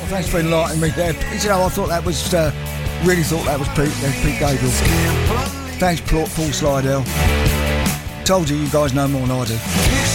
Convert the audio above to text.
Thanks for enlightening me there. You know, I thought that was, really thought that was Pete Gabriel. Thanks, Paul Slidell. Told you guys know more than I do.